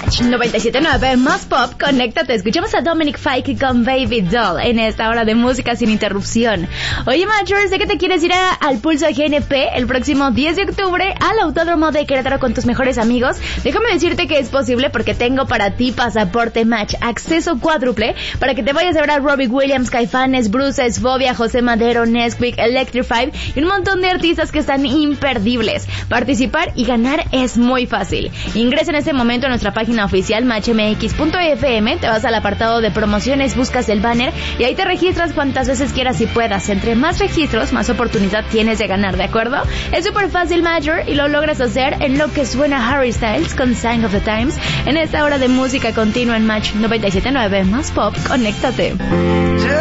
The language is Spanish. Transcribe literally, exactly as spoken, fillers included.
Match noventa y siete punto nueve más pop, conéctate. Escuchamos a Dominic Fike con Baby Doll en esta hora de música sin interrupción. Oye, Matcher, sé que te quieres ir a, al Pulso G N P el próximo diez de octubre al Autódromo de Querétaro con tus mejores amigos. Déjame decirte que es posible porque tengo para ti pasaporte Match, acceso cuádruple para que te vayas a ver a Robbie Williams, Caifanes, Bruces, Fobia, José Madero, Nesquik, Electrify y un montón de artistas que están imperdibles. Participar y ganar es muy fácil. Ingresa en este momento a nuestra página oficial match m x punto f m, te vas al apartado de promociones, buscas el banner y ahí te registras cuantas veces quieras y puedas. Entre más registros, más oportunidad tienes de ganar, ¿de acuerdo? Es súper fácil, Major, y lo logras hacer en lo que suena Harry Styles con Sign of the Times en esta hora de música continua en Match noventa y siete punto nueve más pop. Conéctate.